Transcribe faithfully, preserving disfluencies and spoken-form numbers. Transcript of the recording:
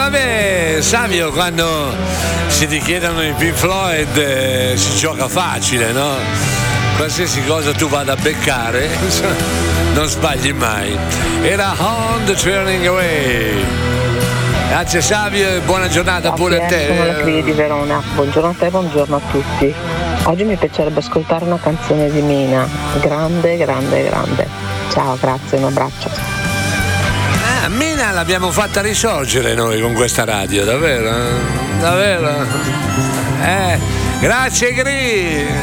vabbè, Savio, quando si richiedono i Pink Floyd eh, si gioca facile, no? Qualsiasi cosa tu vada a beccare, non sbagli mai. Era On the Turning Away. Grazie Savio e buona giornata. Grazie, pure a te. Sono la Cri di Verona. Buongiorno a te, buongiorno a tutti. Oggi mi piacerebbe ascoltare una canzone di Mina. Grande, grande, grande. Ciao, grazie, un abbraccio. Ah, Mina l'abbiamo fatta risorgere noi con questa radio, davvero? Davvero? Eh, grazie Gri.